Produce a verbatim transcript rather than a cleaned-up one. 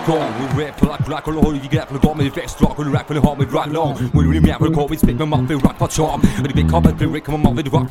gone. We rap like black or hold you get for got me fast rock and rap and heart me right long. We really rap record we speak my mouth feel rock for charm. But the big cop and the Rick come on with rock